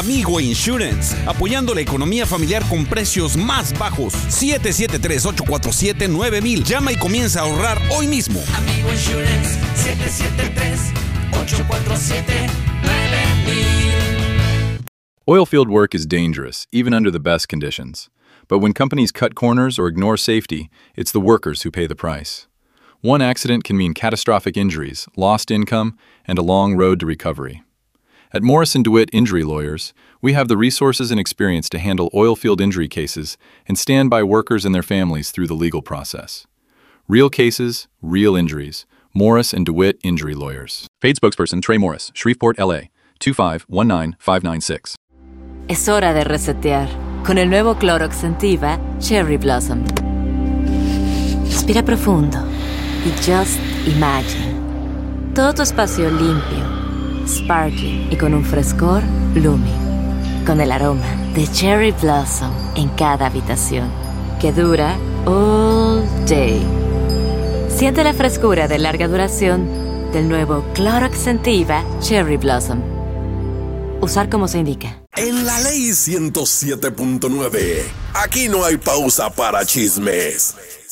Amigo Insurance, apoyando la economía familiar con precios más bajos. 773-847-9000. Llama y comienza a ahorrar hoy mismo. Amigo Insurance, 773-847-9000. Oilfield work is dangerous, even under the best conditions. But when companies cut corners or ignore safety, it's the workers who pay the price. One accident can mean catastrophic injuries, lost income, and a long road to recovery. At Morris & DeWitt Injury Lawyers, we have the resources and experience to handle oilfield injury cases and stand by workers and their families through the legal process. Real cases, real injuries. Morris & DeWitt Injury Lawyers. Paid spokesperson Trey Morris, Shreveport, LA, 2519596. Es hora de resetear con el nuevo Clorox Sentiva Cherry Blossom. Respira profundo y just imagine. Todo tu espacio limpio, sparkling y con un frescor blooming. Con el aroma de Cherry Blossom en cada habitación, que dura all day. Siente la frescura de larga duración del nuevo Clorox Sentiva Cherry Blossom. Usar como se indica. En la ley 107.9, aquí no hay pausa para chismes.